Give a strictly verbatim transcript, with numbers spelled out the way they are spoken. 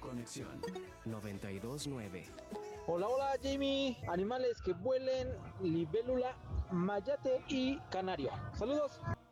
conexión. noventa y dos punto nueve. Hola, hola Jamie, animales que vuelen, libélula, mayate y canario. Saludos.